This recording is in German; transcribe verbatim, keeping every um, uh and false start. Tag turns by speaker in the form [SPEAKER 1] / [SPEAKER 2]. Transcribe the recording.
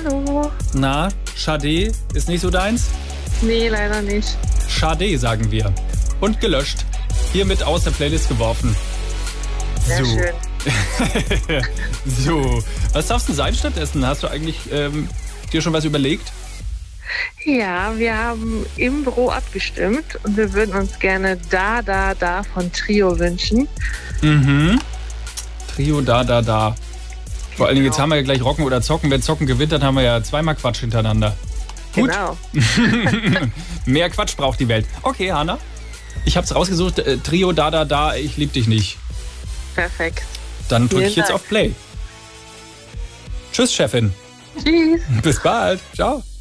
[SPEAKER 1] Hallo.
[SPEAKER 2] Na, Schade ist nicht so deins?
[SPEAKER 1] Nee, leider nicht.
[SPEAKER 2] Schade, sagen wir. Und gelöscht. Hiermit aus der Playlist geworfen.
[SPEAKER 1] Sehr
[SPEAKER 2] so.
[SPEAKER 1] schön.
[SPEAKER 2] So. Was darfst du sein stattdessen? Hast du eigentlich ähm, dir schon was überlegt?
[SPEAKER 1] Ja, wir haben im Büro abgestimmt und wir würden uns gerne Da, Da, Da von Trio wünschen.
[SPEAKER 2] Mhm. Trio, da, da, da. Vor allen Dingen, jetzt
[SPEAKER 1] Genau.
[SPEAKER 2] haben wir ja gleich Rocken oder Zocken. Wenn Zocken gewinnt, dann haben wir ja zweimal Quatsch hintereinander. Gut.
[SPEAKER 1] Genau.
[SPEAKER 2] Mehr Quatsch braucht die Welt. Okay, Hanna. Ich hab's rausgesucht. Äh, Trio, da, da, da, ich lieb dich nicht.
[SPEAKER 1] Perfekt.
[SPEAKER 2] Dann drücke
[SPEAKER 1] Vielen
[SPEAKER 2] ich jetzt
[SPEAKER 1] Dank.
[SPEAKER 2] auf Play. Tschüss, Chefin.
[SPEAKER 1] Tschüss.
[SPEAKER 2] Bis bald. Ciao.